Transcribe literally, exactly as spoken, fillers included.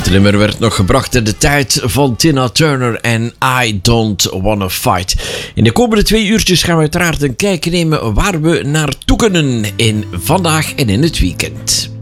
Het nummer werd nog gebracht in de tijd van Tina Turner en I Don't Wanna Fight. In de komende twee uurtjes gaan we uiteraard een kijk nemen waar we naartoe kunnen in vandaag en in het weekend.